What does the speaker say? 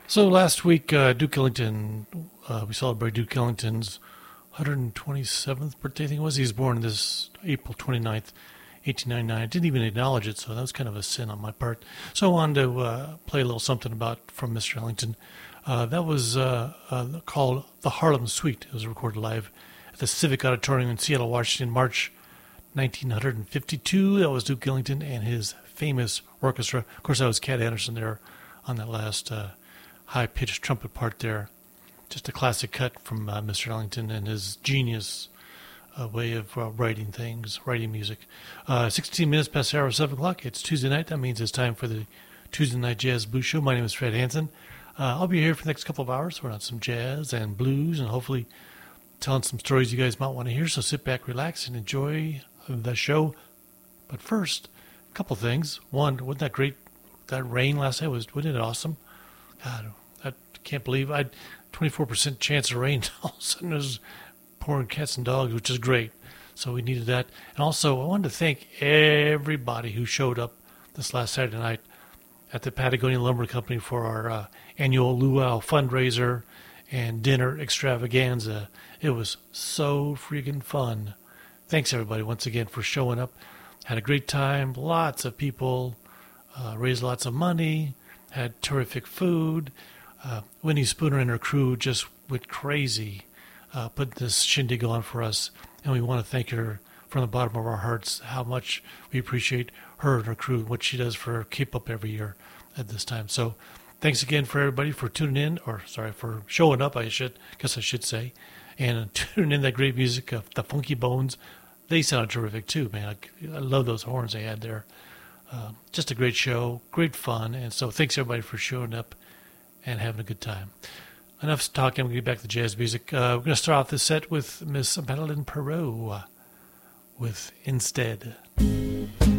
So last week, Duke Ellington, we celebrated Duke Ellington's 127th birthday, I think it was. He was born this April 29th, 1899. I didn't even acknowledge it, so that was kind of a sin on my part. So I wanted to play a little something from Mr. Ellington. That was called The Harlem Suite. It was recorded live at the Civic Auditorium in Seattle, Washington, March 1952. That was Duke Ellington and his famous orchestra. Of course, that was Cat Anderson there on that last high-pitched trumpet part there. Just a classic cut from Mr. Ellington and his genius way of writing things, writing music. 16 minutes past the hour of 7 o'clock. It's Tuesday night. That means it's time for the Tuesday Night Jazz Blues Show. My name is Fred Hansen. I'll be here for the next couple of hours. We're on some jazz and blues and hopefully telling some stories you guys might want to hear. So sit back, relax, and enjoy the show. But first, a couple things. One, wasn't that great? That rain last night, wasn't it awesome? God, I can't believe I had 24% chance of rain. All of a sudden, it was pouring cats and dogs, which is great. So we needed that. And also, I wanted to thank everybody who showed up this last Saturday night at the Patagonia Lumber Company for our annual luau fundraiser and dinner extravaganza. It was so freaking fun. Thanks, everybody, once again for showing up. Had a great time. Lots of people. Raised lots of money. Had terrific food. Winnie Spooner and her crew just went crazy, put this shindig on for us, and we want to thank her from the bottom of our hearts how much we appreciate her and her crew, what she does for Keep Up every year at this time. So thanks again for everybody for tuning in, for showing up, I should say, and tuning in that great music of the Funky Bones. They sound terrific too, man. I love those horns they had there. Just a great show, great fun, and so thanks everybody for showing up and having a good time. Enough talking. I'm going to get back to jazz music. We're going to start off this set with Miss Madeline Perot with Instead.